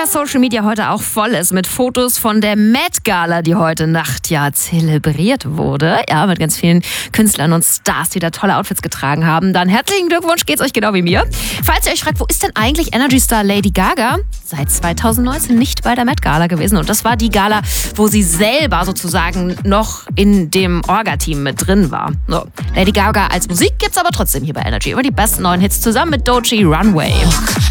Social Media heute auch voll ist mit Fotos von der Met Gala, die heute Nacht ja zelebriert wurde. Ja, mit ganz vielen Künstlern und Stars, die da tolle Outfits getragen haben. Dann herzlichen Glückwunsch, geht's euch genau wie mir. Falls ihr euch fragt, wo ist denn eigentlich Energy Star Lady Gaga? Seit 2019 nicht bei der Met Gala gewesen. Und das war die Gala, wo sie selber sozusagen noch in dem Orga-Team mit drin war. So, Lady Gaga als Musik gibt's aber trotzdem hier bei Energy. Über die besten neuen Hits zusammen mit Doechii, Runway.